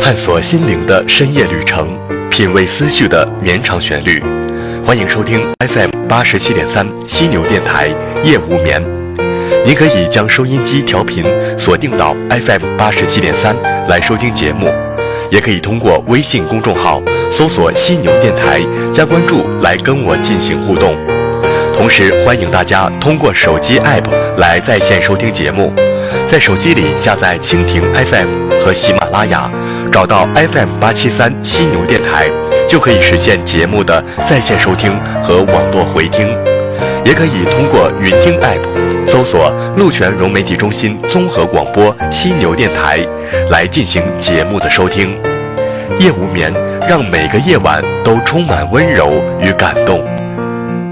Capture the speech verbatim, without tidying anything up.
探索心灵的深夜旅程，品味思绪的绵长旋律。欢迎收听 F M 八十七点三犀牛电台夜无眠。您可以将收音机调频锁定到 F M 八十七点三来收听节目，也可以通过微信公众号搜索犀牛电台加关注来跟我进行互动。同时欢迎大家通过手机 App 来在线收听节目，在手机里下载蜻蜓 F M 和喜马拉雅，找到 F M 八七三犀牛电台，就可以实现节目的在线收听和网络回听。也可以通过云听 App 搜索鹿泉融媒体中心综合广播犀牛电台来进行节目的收听。夜无眠，让每个夜晚都充满温柔与感动。